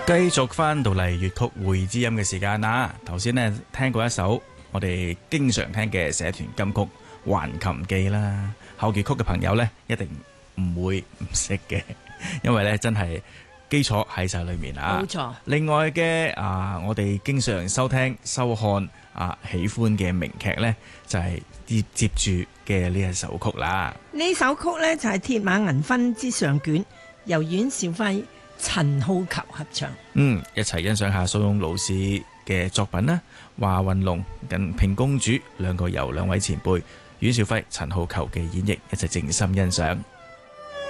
繼續翻到嚟粵曲會知音嘅時間啦。頭先呢聽過一首我哋經常聽嘅社團金曲《還琴記》啦，後粵曲嘅朋友呢一定唔會唔識嘅，因為呢真係基礎喺晒裏面啊。 冇錯。另外嘅我哋經常收聽收看喜歡嘅名劇呢，就係接住嘅呢一首曲啦。 呢首曲呢，就係《鐵馬銀婚之上卷》，由阮兆輝、陳浩逑合唱。 一齊欣賞下蘇翁老師嘅作品啦。華雲龍、銀屏公主兩個由兩位前輩阮兆輝、陳浩逑嘅演繹，一齊靜心欣賞。